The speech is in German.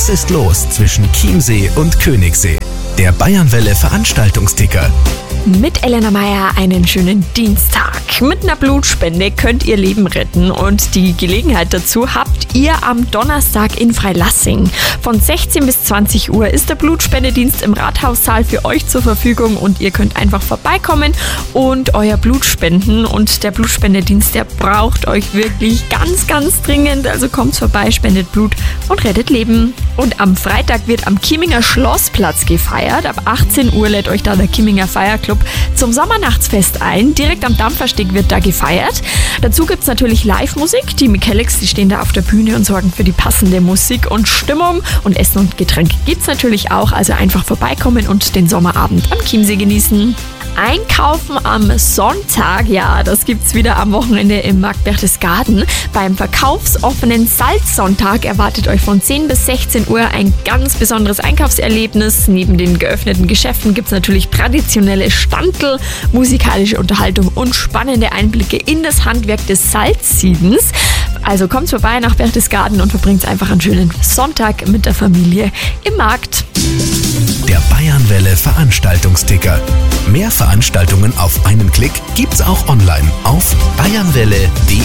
Was ist los zwischen Chiemsee und Königssee? Der Bayernwelle Veranstaltungsticker. Mit Elena Meyer einen schönen Dienstag. Mit einer Blutspende könnt ihr Leben retten und die Gelegenheit dazu habt ihr am Donnerstag in Freilassing. Von 16 bis 20 Uhr ist der Blutspendedienst im Rathaussaal für euch zur Verfügung und ihr könnt einfach vorbeikommen und euer Blut spenden. Und der Blutspendedienst, der braucht euch wirklich ganz, ganz dringend. Also kommt vorbei, spendet Blut und rettet Leben. Und am Freitag wird am Chieminger Schlossplatz gefeiert. Ab 18 Uhr lädt euch da der Chieminger Feierclub zum Sommernachtsfest ein. Direkt am Dampfersteg wird da gefeiert. Dazu gibt es natürlich Live-Musik. Die Mechanics, die stehen da auf der Bühne und sorgen für die passende Musik und Stimmung. Und Essen und Getränke gibt es natürlich auch. Also einfach vorbeikommen und den Sommerabend am Chiemsee genießen. Einkaufen am Sonntag, ja, das gibt's wieder am Wochenende im Markt Berchtesgaden. Beim verkaufsoffenen Salzsonntag erwartet euch von 10 bis 16 Uhr ein ganz besonderes Einkaufserlebnis. Neben den geöffneten Geschäften gibt's natürlich traditionelle Standl, musikalische Unterhaltung und spannende Einblicke in das Handwerk des Salzsiedens. Also kommt vorbei nach Berchtesgaden und verbringt einfach einen schönen Sonntag mit der Familie im Markt. Der Bayernwelle Veranstaltungsticker. Mehr Veranstaltungen auf einen Klick gibt's auch online auf bayernwelle.de.